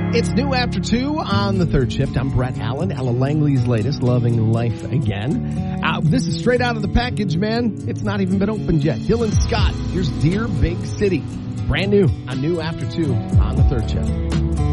It's new after 2 on the third shift. I'm Brett Allen, Ella Langley's latest, Loving Life Again. This is straight out of the package, man. It's not even been opened yet. Dylan Scott, here's Dear Big City. Brand new on new after 2 on the third shift.